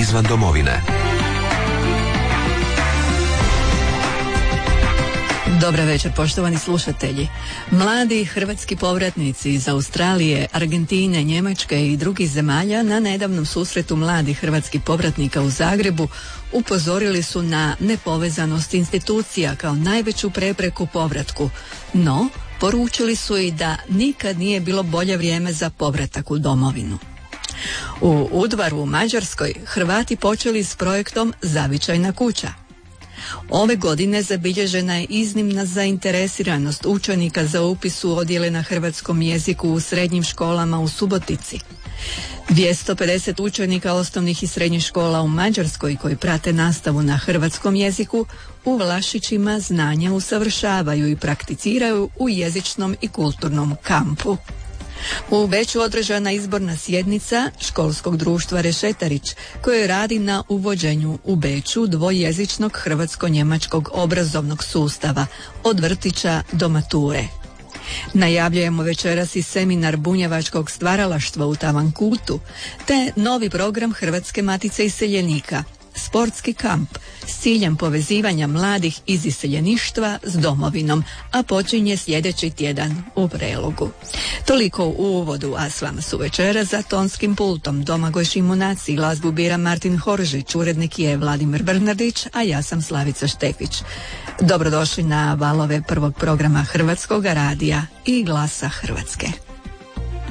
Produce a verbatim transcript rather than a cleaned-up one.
izvan domovine. Dobar večer, poštovani slušatelji. Mladi hrvatski povratnici iz Australije, Argentine, Njemačke i drugih zemalja na nedavnom susretu mladih hrvatskih povratnika u Zagrebu upozorili su na nepovezanost institucija kao najveću prepreku povratku, no poručili su i da nikad nije bilo bolje vrijeme za povratak u domovinu. U Udvaru u Mađarskoj Hrvati počeli s projektom Zavičajna kuća. Ove godine zabilježena je iznimna zainteresiranost učenika za upis u odjele na hrvatskom jeziku u srednjim školama u Subotici. dvjesto pedeset učenika osnovnih i srednjih škola u Mađarskoj koji prate nastavu na hrvatskom jeziku u Vlašićima znanja usavršavaju i prakticiraju u jezičnom i kulturnom kampu. U Beču održana izborna sjednica školskog društva Rešetarić koje radi na uvođenju u Beču dvojezičnog hrvatsko-njemačkog obrazovnog sustava od vrtića do mature. Najavljujemo večeras i seminar bunjevačkog stvaralaštva u Tavankutu te novi program Hrvatske matice iseljenika, sportski kamp s ciljem povezivanja mladih iz iseljeništva s domovinom, a počinje sljedeći tjedan u Prelogu. Toliko u uvodu, a s vama su večera za tonskim pultom Domagoj Šimunac i glazbu bira Martin Horžić, urednik je Vladimir Bernardić, a ja sam Slavica Štefić. Dobrodošli na valove prvog programa Hrvatskog radija i Glasa Hrvatske.